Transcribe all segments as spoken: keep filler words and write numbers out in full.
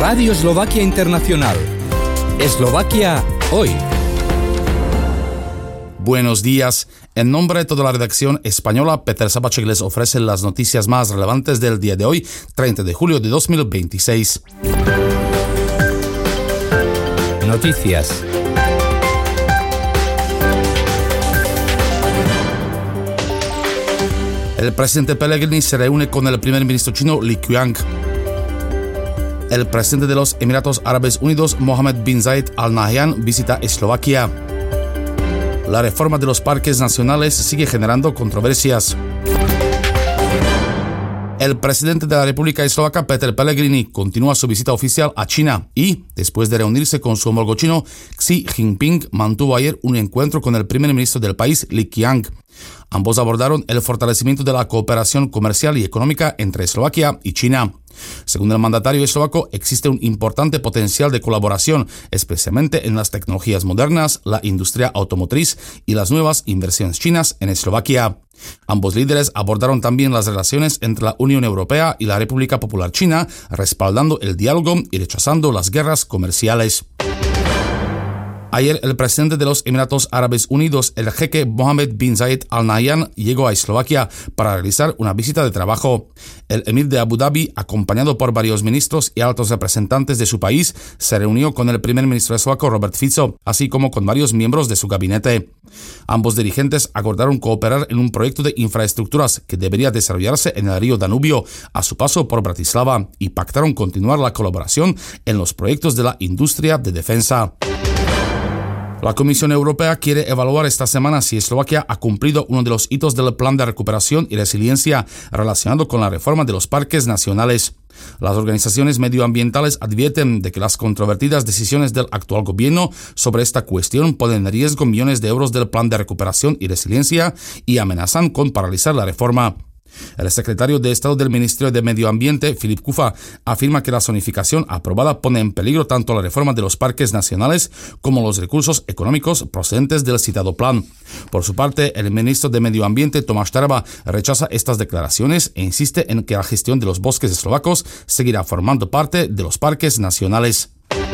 Radio Eslovaquia Internacional. Eslovaquia hoy. Buenos días. En nombre de toda la redacción española, Peter Sabacek les ofrece las noticias más relevantes del día de hoy, treinta de julio de dos mil veintiséis. Noticias. El presidente Pellegrini se reúne con el primer ministro chino Li Qiang. El presidente de los Emiratos Árabes Unidos, Mohammed bin Zayed Al Nahyan, visita Eslovaquia. La reforma de los parques nacionales sigue generando controversias. El presidente de la República Eslovaca, Peter Pellegrini, continúa su visita oficial a China y, después de reunirse con su homólogo chino, Xi Jinping, mantuvo ayer un encuentro con el primer ministro del país, Li Qiang. Ambos abordaron el fortalecimiento de la cooperación comercial y económica entre Eslovaquia y China. Según el mandatario eslovaco, existe un importante potencial de colaboración, especialmente en las tecnologías modernas, la industria automotriz y las nuevas inversiones chinas en Eslovaquia. Ambos líderes abordaron también las relaciones entre la Unión Europea y la República Popular China, respaldando el diálogo y rechazando las guerras comerciales. Ayer, el presidente de los Emiratos Árabes Unidos, el jeque Mohammed bin Zayed Al Nahyan, llegó a Eslovaquia para realizar una visita de trabajo. El emir de Abu Dhabi, acompañado por varios ministros y altos representantes de su país, se reunió con el primer ministro eslovaco Robert Fico, así como con varios miembros de su gabinete. Ambos dirigentes acordaron cooperar en un proyecto de infraestructuras que debería desarrollarse en el río Danubio a su paso por Bratislava y pactaron continuar la colaboración en los proyectos de la industria de defensa. La Comisión Europea quiere evaluar esta semana si Eslovaquia ha cumplido uno de los hitos del Plan de Recuperación y Resiliencia relacionado con la reforma de los parques nacionales. Las organizaciones medioambientales advierten de que las controvertidas decisiones del actual gobierno sobre esta cuestión ponen en riesgo millones de euros del Plan de Recuperación y Resiliencia y amenazan con paralizar la reforma. El secretario de Estado del Ministerio de Medio Ambiente, Filip Kufa, afirma que la zonificación aprobada pone en peligro tanto la reforma de los parques nacionales como los recursos económicos procedentes del citado plan. Por su parte, el ministro de Medio Ambiente, Tomáš Taraba, rechaza estas declaraciones e insiste en que la gestión de los bosques eslovacos seguirá formando parte de los parques nacionales.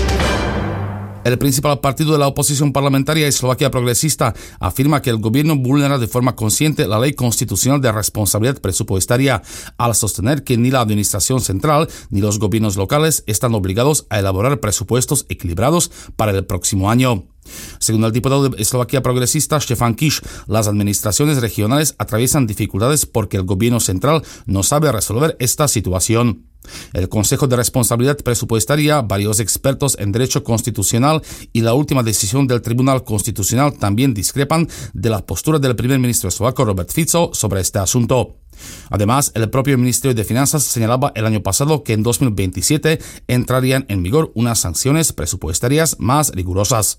El principal partido de la oposición parlamentaria, Eslovaquia Progresista, afirma que el gobierno vulnera de forma consciente la ley constitucional de responsabilidad presupuestaria al sostener que ni la administración central ni los gobiernos locales están obligados a elaborar presupuestos equilibrados para el próximo año. Según el diputado de Eslovaquia Progresista, Štefan Kiš, las administraciones regionales atraviesan dificultades porque el gobierno central no sabe resolver esta situación. El Consejo de Responsabilidad Presupuestaria, varios expertos en derecho constitucional y la última decisión del Tribunal Constitucional también discrepan de la postura del primer ministro eslovaco Robert Fico sobre este asunto. Además, el propio Ministerio de Finanzas señalaba el año pasado que en dos mil veintisiete entrarían en vigor unas sanciones presupuestarias más rigurosas.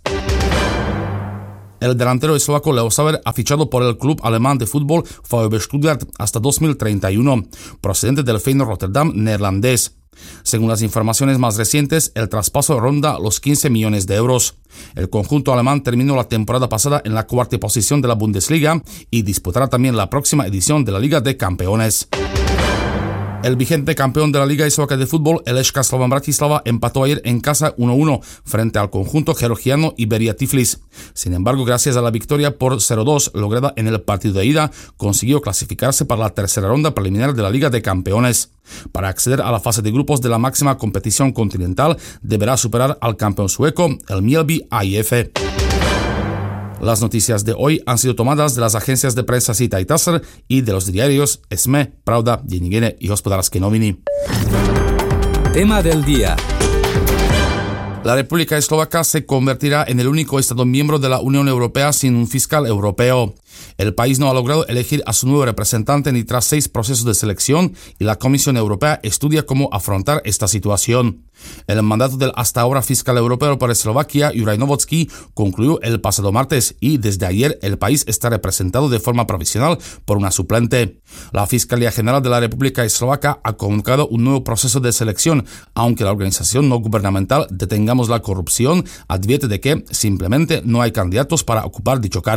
El delantero eslovaco Leo Sauer ha fichado por el club alemán de fútbol VfB Stuttgart hasta dos mil treinta y uno, procedente del Feyenoord Rotterdam neerlandés. Según las informaciones más recientes, el traspaso ronda los quince millones de euros. El conjunto alemán terminó la temporada pasada en la cuarta posición de la Bundesliga y disputará también la próxima edición de la Liga de Campeones. El vigente campeón de la Liga Eslovaca de Fútbol, el Lechka Slovan Bratislava, empató ayer en casa uno a uno frente al conjunto georgiano Iberia Tiflis. Sin embargo, gracias a la victoria por cero dos lograda en el partido de ida, consiguió clasificarse para la tercera ronda preliminar de la Liga de Campeones. Para acceder a la fase de grupos de la máxima competición continental, deberá superar al campeón sueco, el Mjällby A I F. Las noticias de hoy han sido tomadas de las agencias de prensa Sita y Taser y de los diarios Esme, Pravda, Denní y Hospodářské noviny. Tema del día. La República Eslovaca se convertirá en el único Estado miembro de la Unión Europea sin un fiscal europeo. El país no ha logrado elegir a su nuevo representante ni tras seis procesos de selección y la Comisión Europea estudia cómo afrontar esta situación. El mandato del hasta ahora fiscal europeo para Eslovaquia, Juraj Novotný, concluyó el pasado martes y desde ayer el país está representado de forma provisional por una suplente. La Fiscalía General de la República Eslovaca ha convocado un nuevo proceso de selección, aunque la organización no gubernamental Detengamos la corrupción advierte de que simplemente no hay candidatos para ocupar dicho cargo.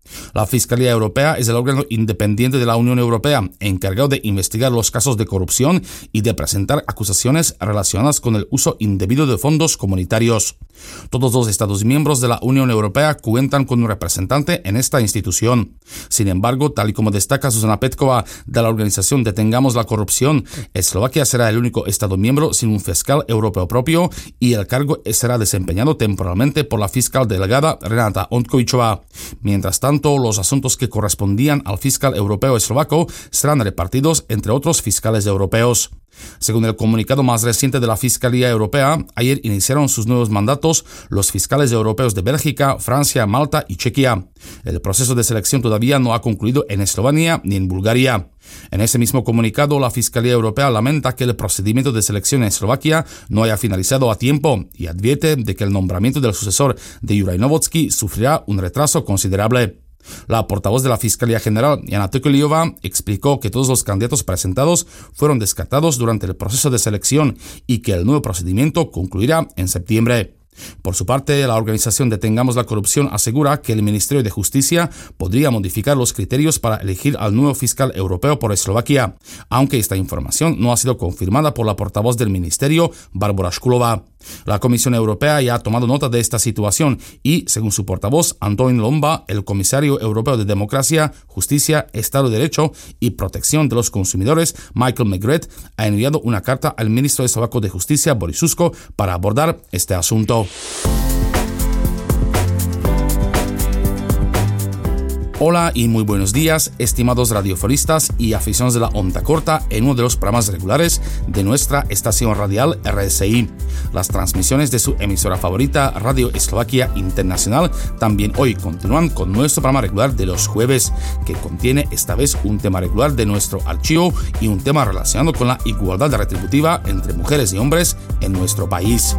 La Fiscalía Europea es el órgano independiente de la Unión Europea, encargado de investigar los casos de corrupción y de presentar acusaciones relacionadas con el uso indebido de fondos comunitarios. Todos los Estados miembros de la Unión Europea cuentan con un representante en esta institución. Sin embargo, tal y como destaca Zuzana Petkova de la organización Detengamos la Corrupción, Eslovaquia será el único Estado miembro sin un fiscal europeo propio y el cargo será desempeñado temporalmente por la fiscal delegada Renata Ondkovičová. Mientras tanto, los asuntos que correspondían al fiscal europeo eslovaco serán repartidos entre otros fiscales europeos. Según el comunicado más reciente de la Fiscalía Europea, ayer iniciaron sus nuevos mandatos los fiscales europeos de Bélgica, Francia, Malta y Chequia. El proceso de selección todavía no ha concluido en Eslovenia ni en Bulgaria. En ese mismo comunicado, la Fiscalía Europea lamenta que el procedimiento de selección en Eslovaquia no haya finalizado a tiempo y advierte de que el nombramiento del sucesor de Juraj Novotný sufrirá un retraso considerable. La portavoz de la Fiscalía General, Jana Tököliová, explicó que todos los candidatos presentados fueron descartados durante el proceso de selección y que el nuevo procedimiento concluirá en septiembre. Por su parte, la organización Detengamos la Corrupción asegura que el Ministerio de Justicia podría modificar los criterios para elegir al nuevo fiscal europeo por Eslovaquia, aunque esta información no ha sido confirmada por la portavoz del Ministerio, Barbora Škulová. La Comisión Europea ya ha tomado nota de esta situación y, según su portavoz, Antonín Lomba, el comisario europeo de Democracia, Justicia, Estado de Derecho y Protección de los Consumidores, Michael Megret, ha enviado una carta al ministro eslovaco de Justicia, Boris Susko, para abordar este asunto. Hola y muy buenos días, estimados radiofonistas y aficionados de la onda corta en uno de los programas regulares de nuestra estación radial R S I. Las transmisiones de su emisora favorita, Radio Eslovaquia Internacional, también hoy continúan con nuestro programa regular de los jueves, que contiene esta vez un tema regular de nuestro archivo y un tema relacionado con la igualdad retributiva entre mujeres y hombres en nuestro país.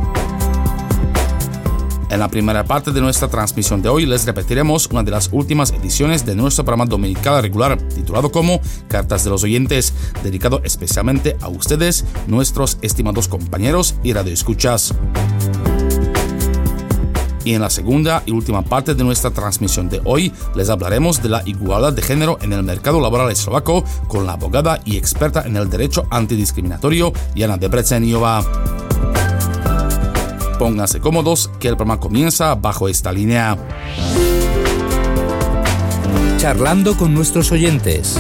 En la primera parte de nuestra transmisión de hoy les repetiremos una de las últimas ediciones de nuestro programa dominical regular titulado como Cartas de los Oyentes, dedicado especialmente a ustedes, nuestros estimados compañeros y radioescuchas. Y en la segunda y última parte de nuestra transmisión de hoy les hablaremos de la igualdad de género en el mercado laboral eslovaco con la abogada y experta en el derecho antidiscriminatorio Jana Debreceniová. Pónganse cómodos, que el programa comienza bajo esta línea. Charlando con nuestros oyentes.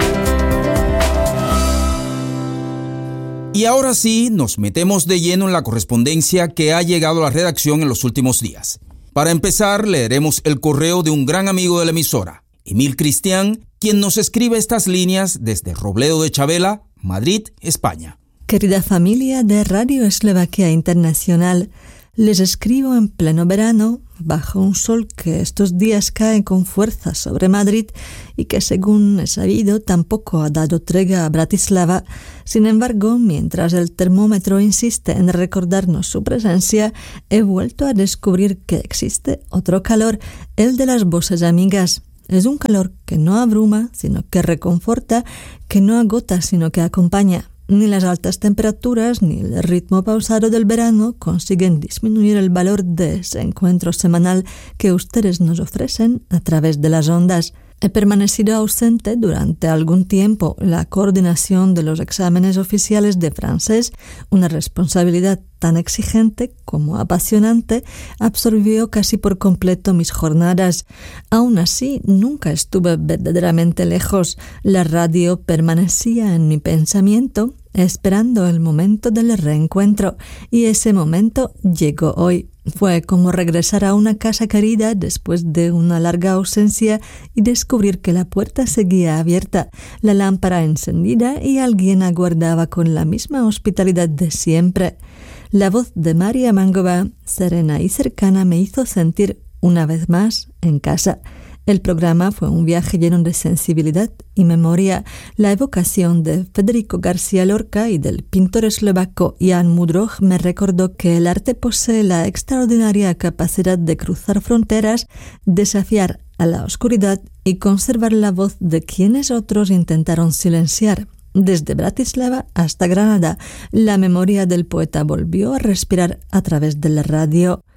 Y ahora sí, nos metemos de lleno en la correspondencia que ha llegado a la redacción en los últimos días. Para empezar, leeremos el correo de un gran amigo de la emisora, Emil Cristián, quien nos escribe estas líneas desde Robledo de Chavela, Madrid, España. Querida familia de Radio Eslovaquia Internacional, les escribo en pleno verano, bajo un sol que estos días cae con fuerza sobre Madrid y que, según he sabido, tampoco ha dado tregua a Bratislava. Sin embargo, mientras el termómetro insiste en recordarnos su presencia, he vuelto a descubrir que existe otro calor, el de las voces amigas. Es un calor que no abruma, sino que reconforta, que no agota, sino que acompaña. Ni las altas temperaturas ni el ritmo pausado del verano consiguen disminuir el valor de ese encuentro semanal que ustedes nos ofrecen a través de las ondas. He permanecido ausente durante algún tiempo. La coordinación de los exámenes oficiales de francés, una responsabilidad tan exigente como apasionante, absorbió casi por completo mis jornadas. Aún así, nunca estuve verdaderamente lejos. La radio permanecía en mi pensamiento, esperando el momento del reencuentro, y ese momento llegó hoy. Fue como regresar a una casa querida después de una larga ausencia y descubrir que la puerta seguía abierta, la lámpara encendida y alguien aguardaba con la misma hospitalidad de siempre. La voz de María Mangova, serena y cercana, me hizo sentir una vez más en casa. El programa fue un viaje lleno de sensibilidad y memoria. La evocación de Federico García Lorca y del pintor eslovaco Jan Mudroj me recordó que el arte posee la extraordinaria capacidad de cruzar fronteras, desafiar a la oscuridad y conservar la voz de quienes otros intentaron silenciar. Desde Bratislava hasta Granada, la memoria del poeta volvió a respirar a través de la radio.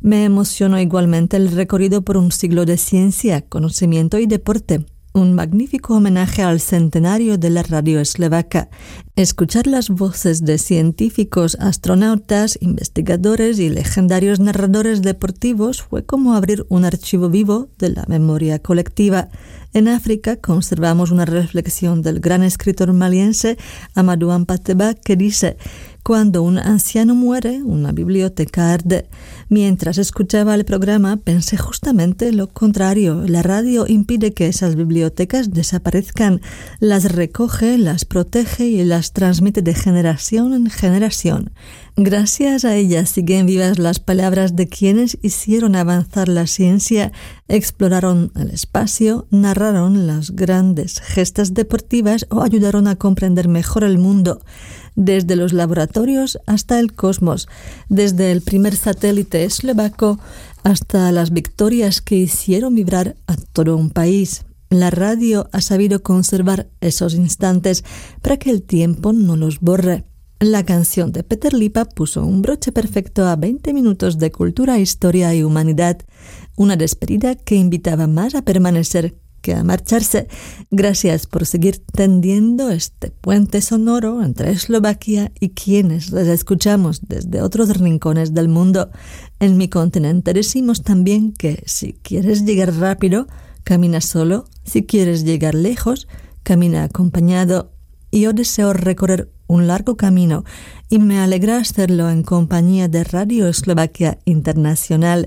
Me emocionó igualmente el recorrido por un siglo de ciencia, conocimiento y deporte. Un magnífico homenaje al centenario de la radio eslovaca. Escuchar las voces de científicos, astronautas, investigadores y legendarios narradores deportivos fue como abrir un archivo vivo de la memoria colectiva. En África conservamos una reflexión del gran escritor maliense Amadou Hampâté-Bâ que dice: cuando un anciano muere, una biblioteca arde. Mientras escuchaba el programa, pensé justamente lo contrario. La radio impide que esas bibliotecas desaparezcan. Las recoge, las protege y las transmite de generación en generación. Gracias a ella siguen vivas las palabras de quienes hicieron avanzar la ciencia, exploraron el espacio, narraron las grandes gestas deportivas o ayudaron a comprender mejor el mundo. Desde los laboratorios hasta el cosmos, desde el primer satélite eslovaco hasta las victorias que hicieron vibrar a todo un país. La radio ha sabido conservar esos instantes para que el tiempo no los borre. La canción de Peter Lipa puso un broche perfecto a veinte minutos de cultura, historia y humanidad. Una despedida que invitaba más a permanecer que a marcharse. Gracias por seguir tendiendo este puente sonoro entre Eslovaquia y quienes les escuchamos desde otros rincones del mundo. En mi continente decimos también que si quieres llegar rápido, camina solo. Si quieres llegar lejos, camina acompañado. Y yo deseo recorrer un largo camino y me alegra hacerlo en compañía de Radio Eslovaquia Internacional.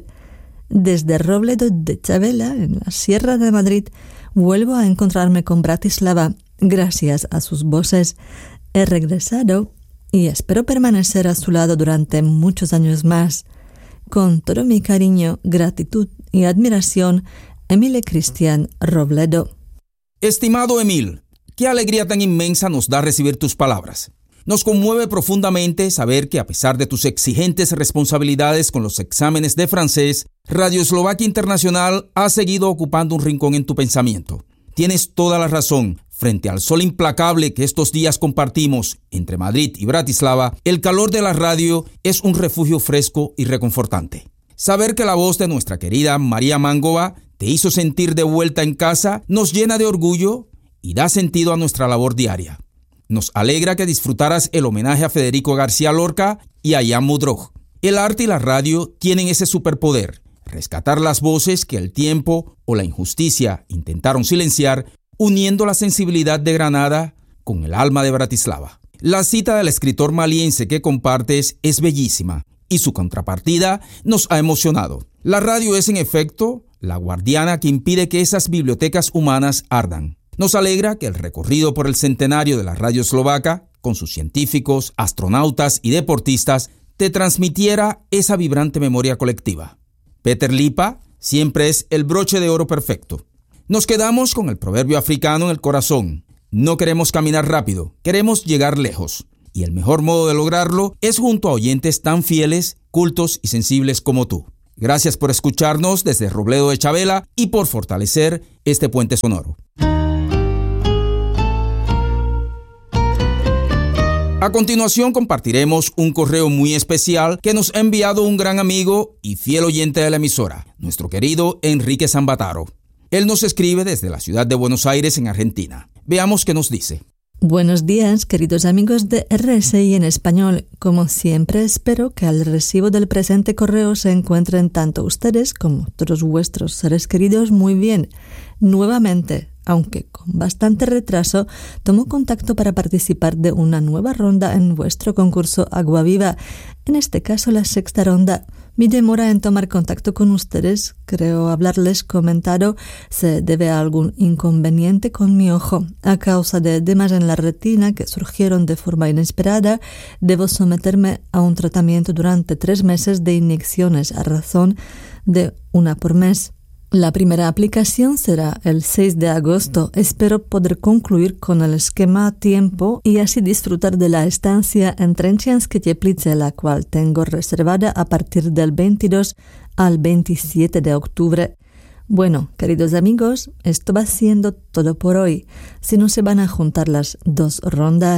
Desde Robledo de Chavela, en la Sierra de Madrid, vuelvo a encontrarme con Bratislava. Gracias a sus voces he regresado y espero permanecer a su lado durante muchos años más. Con todo mi cariño, gratitud y admiración, Emile Cristian Robledo. Estimado Emil, qué alegría tan inmensa nos da recibir tus palabras. Nos conmueve profundamente saber que a pesar de tus exigentes responsabilidades con los exámenes de francés, Radio Eslovaquia Internacional ha seguido ocupando un rincón en tu pensamiento. Tienes toda la razón. Frente al sol implacable que estos días compartimos entre Madrid y Bratislava, el calor de la radio es un refugio fresco y reconfortante. Saber que la voz de nuestra querida María Mangova te hizo sentir de vuelta en casa nos llena de orgullo y da sentido a nuestra labor diaria. Nos alegra que disfrutaras el homenaje a Federico García Lorca y a Jan Mudrog. El arte y la radio tienen ese superpoder, rescatar las voces que el tiempo o la injusticia intentaron silenciar, uniendo la sensibilidad de Granada con el alma de Bratislava. La cita del escritor maliense que compartes es bellísima y su contrapartida nos ha emocionado. La radio es en efecto la guardiana que impide que esas bibliotecas humanas ardan. Nos alegra que el recorrido por el centenario de la radio eslovaca, con sus científicos, astronautas y deportistas, te transmitiera esa vibrante memoria colectiva. Peter Lipa siempre es el broche de oro perfecto. Nos quedamos con el proverbio africano en el corazón. No queremos caminar rápido, queremos llegar lejos. Y el mejor modo de lograrlo es junto a oyentes tan fieles, cultos y sensibles como tú. Gracias por escucharnos desde Robledo de Chavela y por fortalecer este puente sonoro. A continuación compartiremos un correo muy especial que nos ha enviado un gran amigo y fiel oyente de la emisora, nuestro querido Enrique Zambataro. Él nos escribe desde la ciudad de Buenos Aires, en Argentina. Veamos qué nos dice. Buenos días, queridos amigos de R S I en español. Como siempre, espero que al recibo del presente correo se encuentren tanto ustedes como todos vuestros seres queridos muy bien. Nuevamente, aunque con bastante retraso, tomo contacto para participar de una nueva ronda en vuestro concurso Agua Viva, en este caso la sexta ronda. Mi demora en tomar contacto con ustedes, creo haberles comentado, se debe a algún inconveniente con mi ojo. A causa de edemas en la retina que surgieron de forma inesperada, debo someterme a un tratamiento durante tres meses de inyecciones a razón de una por mes. La primera aplicación será el seis de agosto. Espero poder concluir con el esquema a tiempo y así disfrutar de la estancia en Trenčianske Teplice, la cual tengo reservada a partir del veintidós al veintisiete de octubre. Bueno, queridos amigos, esto va siendo todo por hoy. Si no se van a juntar las dos rondas,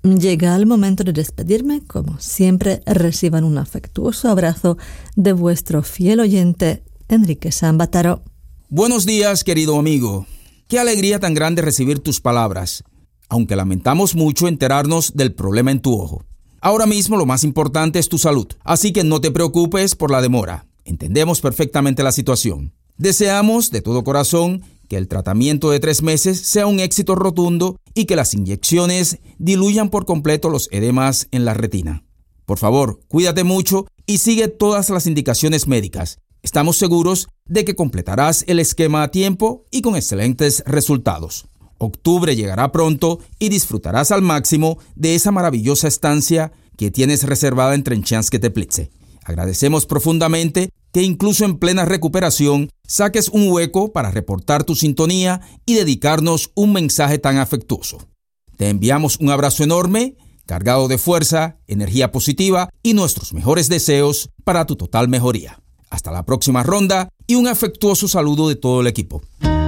Llega el momento de despedirme. Como siempre, reciban un afectuoso abrazo de vuestro fiel oyente, Enrique Sambataro. Buenos días, querido amigo. Qué alegría tan grande recibir tus palabras, aunque lamentamos mucho enterarnos del problema en tu ojo. Ahora mismo lo más importante es tu salud, así que no te preocupes por la demora. Entendemos perfectamente la situación. Deseamos de todo corazón que el tratamiento de tres meses sea un éxito rotundo y que las inyecciones diluyan por completo los edemas en la retina. Por favor, cuídate mucho y sigue todas las indicaciones médicas. Estamos seguros de que completarás el esquema a tiempo y con excelentes resultados. Octubre llegará pronto y disfrutarás al máximo de esa maravillosa estancia que tienes reservada en Trenčanské Teplice. Agradecemos profundamente que incluso en plena recuperación saques un hueco para reportar tu sintonía y dedicarnos un mensaje tan afectuoso. Te enviamos un abrazo enorme, cargado de fuerza, energía positiva y nuestros mejores deseos para tu total mejoría. Hasta la próxima ronda y un afectuoso saludo de todo el equipo.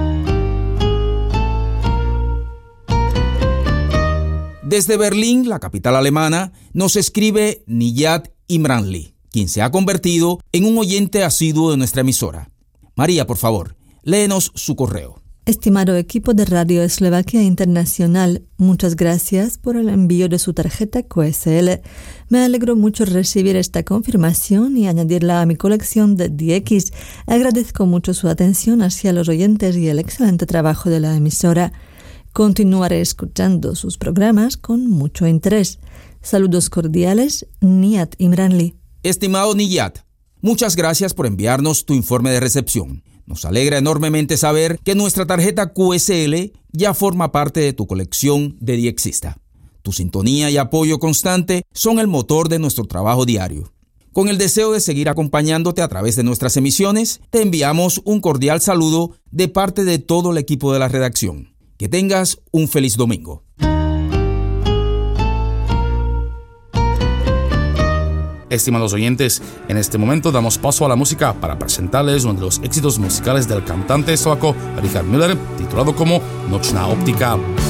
Desde Berlín, la capital alemana, nos escribe Niyat Imranli, quien se ha convertido en un oyente asiduo de nuestra emisora. María, por favor, léenos su correo. Estimado equipo de Radio Eslovaquia Internacional, muchas gracias por el envío de su tarjeta Q S L. Me alegro mucho recibir esta confirmación y añadirla a mi colección de D X. Agradezco mucho su atención hacia los oyentes y el excelente trabajo de la emisora. Continuaré escuchando sus programas con mucho interés. Saludos cordiales, Niyat Imranli. Estimado Niyat, muchas gracias por enviarnos tu informe de recepción. Nos alegra enormemente saber que nuestra tarjeta Q S L ya forma parte de tu colección de diexista. Tu sintonía y apoyo constante son el motor de nuestro trabajo diario. Con el deseo de seguir acompañándote a través de nuestras emisiones, te enviamos un cordial saludo de parte de todo el equipo de la redacción. Que tengas un feliz domingo. Estimados oyentes, en este momento damos paso a la música para presentarles uno de los éxitos musicales del cantante eslovaco Richard Müller, titulado como Nočná optika.